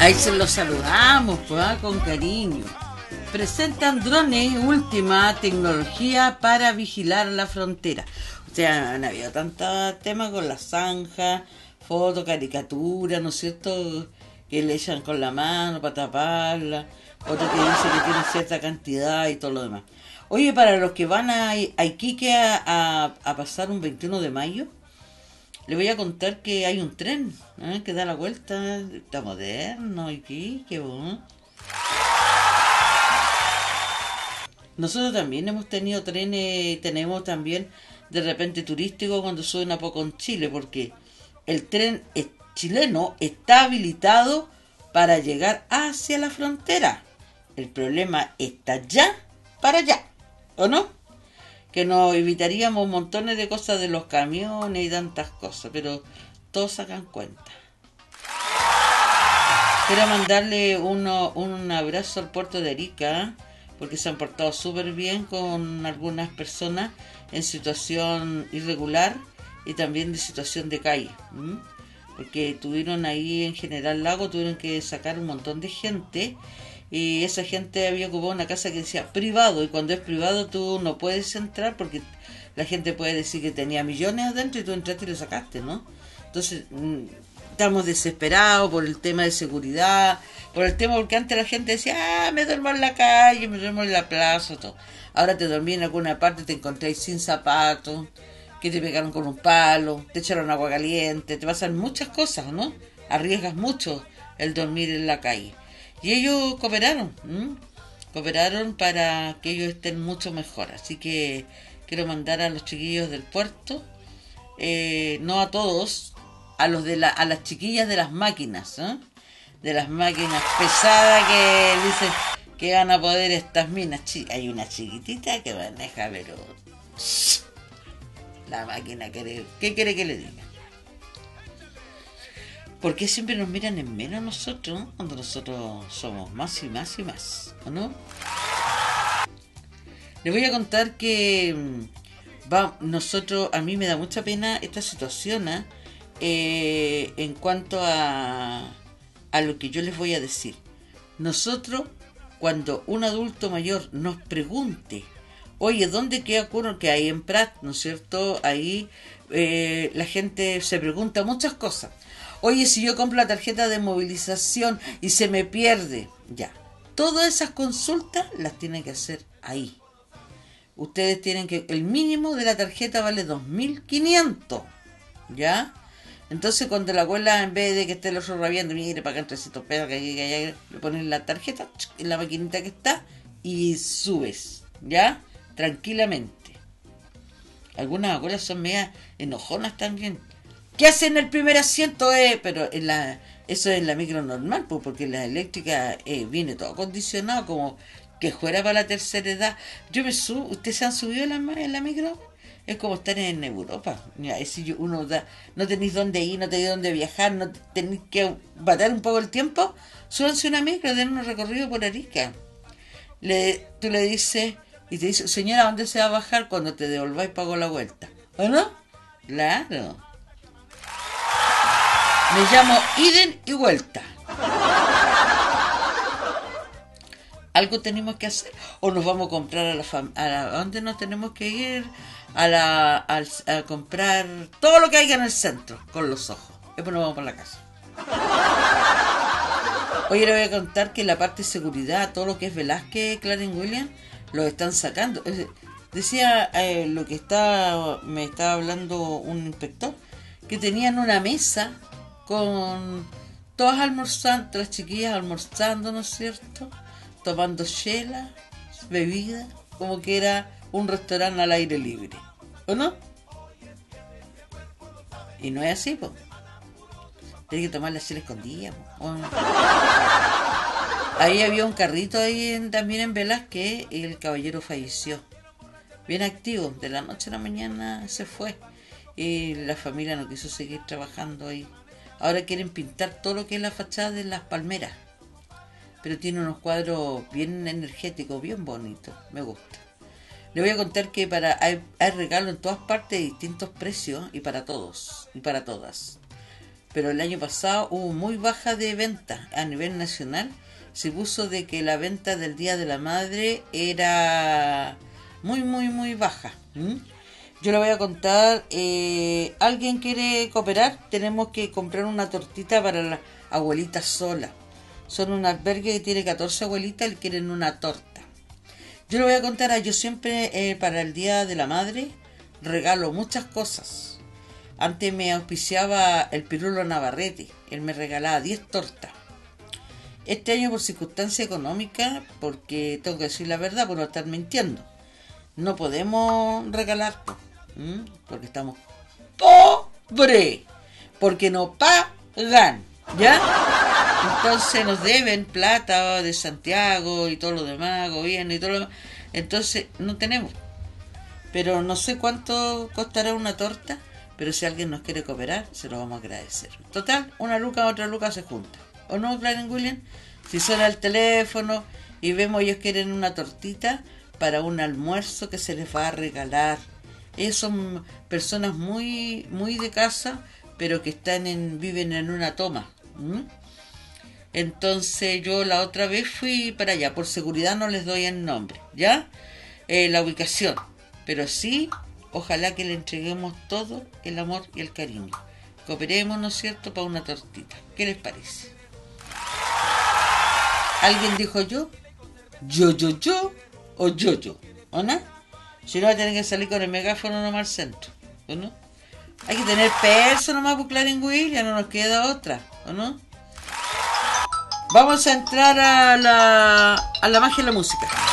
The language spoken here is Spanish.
Ahí se los saludamos, pues, con cariño. Presentan drones, última tecnología para vigilar la frontera. O sea, han habido tantos temas con la zanja, fotos, caricaturas, ¿no es cierto? Que le echan con la mano para taparla. Otro que dice que tiene cierta cantidad y todo lo demás. Oye, para los que van a Iquique a pasar un 21 de mayo, le voy a contar que hay un tren que da la vuelta. Está moderno, Iquique, ¿no? Nosotros también hemos tenido trenes, tenemos también de repente turístico cuando suben a poco en Chile, porque el tren chileno está habilitado para llegar hacia la frontera. El problema está ya para allá, ¿o no? Que nos evitaríamos montones de cosas de los camiones y tantas cosas, pero todos sacan cuenta. Quiero mandarle un abrazo al puerto de Arica, porque se han portado súper bien con algunas personas en situación irregular y también de situación de calle. Porque tuvieron ahí en General Lago, tuvieron que sacar un montón de gente, y esa gente había ocupado una casa que decía privado, y cuando es privado tú no puedes entrar porque la gente puede decir que tenía millones adentro y tú entraste y lo sacaste, ¿no? Entonces estamos desesperados por el tema de seguridad, por el tema porque antes la gente decía, me duermo en la calle, me duermo en la plaza, todo. Ahora te dormí en alguna parte, te encontráis sin zapatos, que te pegaron con un palo, te echaron agua caliente, te pasan muchas cosas, ¿no? Arriesgas mucho el dormir en la calle. Y ellos cooperaron para que ellos estén mucho mejor. Así que quiero mandar a los chiquillos del puerto, no a todos, a las chiquillas de las máquinas, de las máquinas pesadas que dicen que van a poder estas minas. Hay una chiquitita que maneja, pero la máquina ¿qué quiere que le diga? ¿Por qué siempre nos miran en menos nosotros, cuando nosotros somos más y más y más, ¿o no? Les voy a contar que nosotros, a mí me da mucha pena esta situación en cuanto a lo que yo les voy a decir. Nosotros, cuando un adulto mayor nos pregunte, oye, ¿dónde queda Curro? Que hay en Prat, ¿no es cierto? Ahí la gente se pregunta muchas cosas. Oye, si yo compro la tarjeta de movilización y se me pierde, ya. Todas esas consultas las tienen que hacer ahí. Ustedes tienen que, el mínimo de la tarjeta vale 2.500, ¿ya? Entonces cuando la abuela, en vez de que esté el otro rabiando, mire, pagan 300 pesos, que le ponen la tarjeta en la maquinita que está y subes, ¿ya? Tranquilamente. Algunas abuelas son medias enojonas también. ¿Qué hacen en el primer asiento? Pero eso es la micro normal, pues, porque en la eléctrica viene todo acondicionado, como que fuera para la tercera edad. Yo me subo, ¿ustedes se han subido en la micro? Es como estar en Europa. Mira, si uno no tenéis dónde ir, no tenéis dónde viajar, no tenéis que batar un poco el tiempo, súbanse una micro, den un recorrido por Arica. Tú le dices, y te dice, señora, ¿dónde se va a bajar? Cuando te devolváis pago la vuelta, ¿o no? Claro. Me llamo Iden y vuelta. Algo tenemos que hacer, o nos vamos a comprar ¿a dónde nos tenemos que ir? A comprar todo lo que haya en el centro con los ojos. Después nos vamos por la casa. Hoy le voy a contar que la parte de seguridad, todo lo que es Velázquez, Clarence Williams, lo están sacando. Decía lo que me estaba hablando un inspector, que tenían una mesa con todas almorzando, las chiquillas almorzando, ¿no es cierto? Tomando chela, bebida, como que era un restaurante al aire libre, ¿o no? Y no es así, pues. Tienes que tomar la chela escondida, ¿o no? Ahí había un carrito también en Velázquez y el caballero falleció. Bien activo, de la noche a la mañana se fue. Y la familia no quiso seguir trabajando ahí. Ahora quieren pintar todo lo que es la fachada de las palmeras. Pero tiene unos cuadros bien energéticos, bien bonitos. Me gusta. Le voy a contar que hay regalos en todas partes de distintos precios y para todos y para todas. pero el año pasado hubo muy baja de venta a nivel nacional. Se puso de que la venta del Día de la Madre era muy baja. Yo le voy a contar, ¿alguien quiere cooperar? Tenemos que comprar una tortita para las abuelitas solas. Son un albergue que tiene 14 abuelitas y quieren una torta. Yo le voy a contar, yo siempre para el Día de la Madre regalo muchas cosas. Antes me auspiciaba el Pirulo Navarrete, él me regalaba 10 tortas. Este año por circunstancia económica, porque tengo que decir la verdad, por no estar mintiendo, no podemos regalar, porque estamos pobres, porque no pagan, ¿ya? Entonces nos deben plata de Santiago y todo lo demás, gobierno y todo lo demás, entonces no tenemos. Pero no sé cuánto costará una torta, pero si alguien nos quiere cooperar, se lo vamos a agradecer. Total, una luca, otra luca se junta. ¿O no, Clarence William? Si suena el teléfono y vemos ellos quieren una tortita para un almuerzo que se les va a regalar. Ellos son personas muy de casa, pero que viven en una toma. Entonces yo la otra vez fui para allá. Por seguridad no les doy el nombre, ¿ya? La ubicación. Pero sí, ojalá que le entreguemos todo el amor y el cariño. Cooperemos, ¿no es cierto?, para una tortita. ¿Qué les parece? ¿Alguien dijo yo? Yo, o yo, ¿o no? Si no, va a tener que salir con el megáfono nomás al centro, ¿o no? Hay que tener perso nomás por Clarence William, no nos queda otra, ¿o no? Vamos a entrar a la magia de la música.